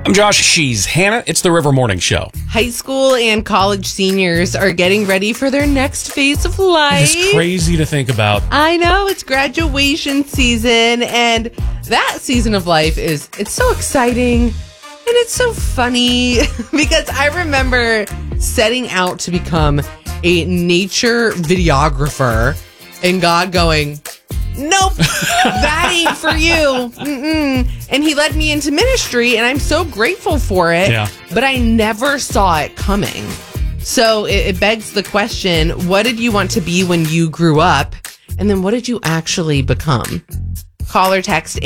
I'm Josh. She's Hannah. It's the River Morning Show. High school and college seniors are getting ready for their next phase of life. It's crazy to think about. I know, it's graduation season, and that season of life it's so exciting and it's so funny because I remember setting out to become a nature videographer and God going, nope, that ain't for you. Mm-mm. And he led me into ministry, and I'm so grateful for it. Yeah. But I never saw it coming. So it begs the question, what did you want to be when you grew up? And then what did you actually become? Call or text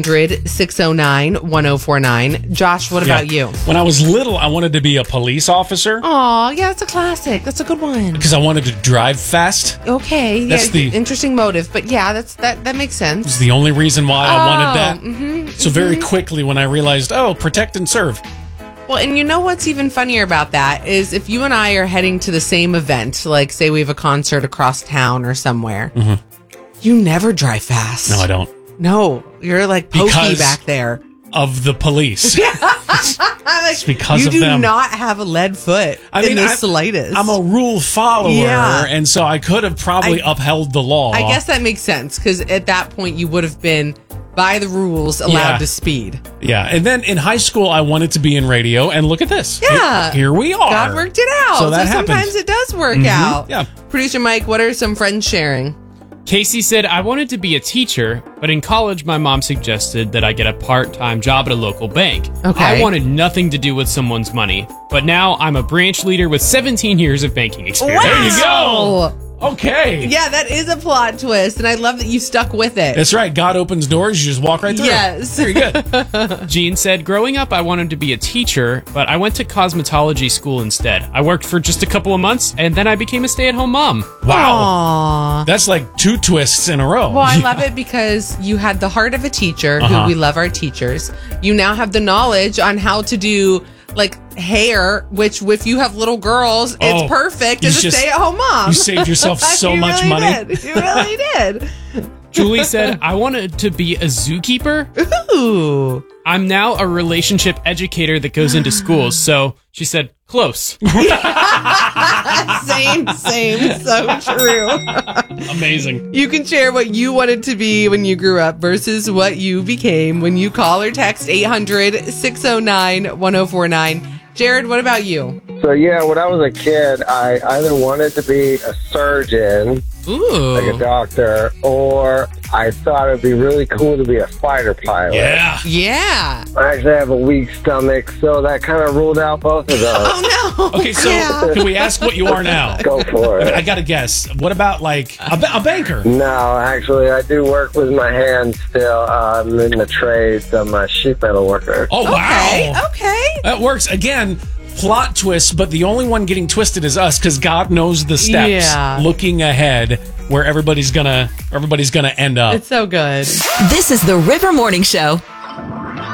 800-609-1049. Josh, what about you? When I was little, I wanted to be a police officer. Oh, yeah, that's a classic. That's a good one. Because I wanted to drive fast. Okay, That's yeah, interesting motive, but yeah, that makes sense. It's the only reason why I wanted that. Mm-hmm, So very quickly when I realized, protect and serve. Well, and you know what's even funnier about that is if you and I are heading to the same event, like say we have a concert across town or somewhere, you never drive fast. No, I don't. No, you're like pokey Because back there. Of the police. It's because you of do them. not have a lead foot in the slightest. I'm a rule follower, Yeah. and so I could have probably upheld the law. I guess that makes sense because at that point you would have been by the rules allowed to speed. Yeah, and then in high school I wanted to be in radio, and look at this. Yeah. Here we are. God worked it out. So that happened. Sometimes it does work out. Yeah. Producer Mike, what are some friends sharing? Casey said, I wanted to be a teacher, but in college, my mom suggested that I get a part-time job at a local bank. Okay. I wanted nothing to do with someone's money, but now I'm a branch leader with 17 years of banking experience. Wow. There you go. Okay. Yeah, that is a plot twist, and I love that you stuck with it. That's right. God opens doors, you just walk right through. Yes. Very good. Jean said, growing up, I wanted to be a teacher, but I went to cosmetology school instead. I worked for just a couple of months, and then I became a stay-at-home mom. Wow. Aww. That's like 2 twists in a row. Well, I love it because you had the heart of a teacher, who we love our teachers. You now have the knowledge on how to do like hair, which if you have little girls, it's perfect as a stay-at-home mom. You saved yourself so much money. You really did. Julie said, I wanted to be a zookeeper. Ooh. I'm now a relationship educator that goes into schools, so she said, close. Same. So true. Amazing. You can share what you wanted to be when you grew up versus what you became when you call or text 800-609-1049. Jared, what about you? So, when I was a kid, I either wanted to be a surgeon, like a doctor, or I thought it'd be really cool to be a fighter pilot. Yeah. I actually have a weak stomach, so that kind of ruled out both of those. Oh, no. Okay, so can we ask what you are now? Go for it. I got to guess. What about like a banker? No, actually, I do work with my hands still. I'm in the trades. I'm a sheet metal worker. Oh, wow. Okay. That works. Again, plot twist, but the only one getting twisted is us because God knows the steps. Yeah. Looking ahead where everybody's gonna end up. It's so good. This is the River Morning Show.